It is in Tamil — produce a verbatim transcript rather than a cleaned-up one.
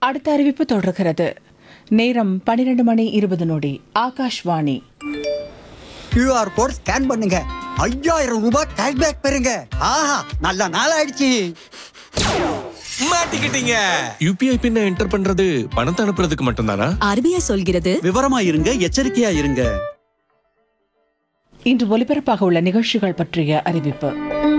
அடுத்த அறிவிப்பு தொடர்கிறது. நேரம் பன்னிரண்டு மணி இருபது நொடி. ஆகாஷ்வாணி. கியூஆர் கோட் ஸ்கேன் பண்ணுங்க, ஐயாயிரம் ரூபாய் கேஷ்பேக் பெறுங்க. ஆஹா, நல்ல நாள் ஆயிடுச்சு. மாட்டிக்கிட்டீங்க. யூபிஐ பின்ன என்டர் பண்றது பணத்தை அனுப்புறதுக்கு மட்டும்தானா? ஆர்பிஐ சொல்கிறது. விவரமா இருங்க, எச்சரிக்கையா இருங்க. இன்று ஒலிபரப்பாக உள்ள நிகழ்ச்சிகள் பற்றிய அறிவிப்பு.